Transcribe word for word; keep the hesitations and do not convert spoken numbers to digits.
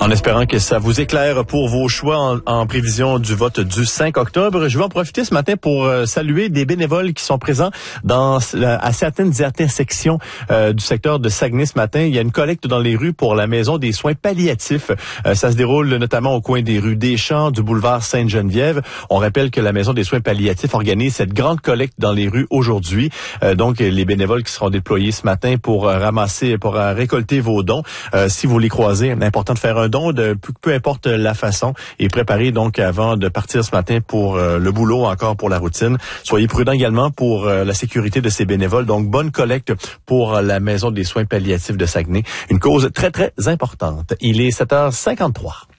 En espérant que ça vous éclaire pour vos choix en, en prévision du vote du cinq octobre, je vais en profiter ce matin pour euh, saluer des bénévoles qui sont présents dans à certaines intersections euh, du secteur de Saguenay ce matin. Il y a une collecte dans les rues pour la Maison des soins palliatifs. Euh, ça se déroule notamment au coin des rues Deschamps, du boulevard Sainte-Geneviève. On rappelle que la Maison des soins palliatifs organise cette grande collecte dans les rues aujourd'hui. Euh, donc, les bénévoles qui seront déployés ce matin pour euh, ramasser, pour euh, récolter vos dons. Euh, si vous les croisez, c'est important de faire un don de peu, peu importe la façon et préparer donc avant de partir ce matin pour euh, le boulot, encore pour la routine. Soyez prudents également pour euh, la sécurité de ces bénévoles. Donc, bonne collecte pour la Maison des soins palliatifs de Saguenay. Une cause très, très importante. Il est sept heures cinquante-trois.